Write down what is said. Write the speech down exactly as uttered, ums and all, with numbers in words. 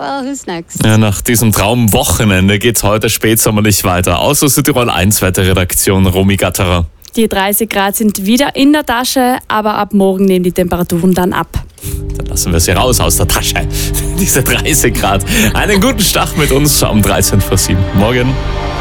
well, who's next? Ja, nach diesem Traumwochenende geht's heute spätsommerlich weiter. Aus der Südtirol eins Wetterredaktion Romy Gatterer. Die dreißig Grad sind wieder in der Tasche, aber ab morgen nehmen die Temperaturen dann ab. Dann lassen wir sie raus aus der Tasche. Diese dreißig Grad. Einen guten Start mit uns um dreizehn vor sieben. Morgen.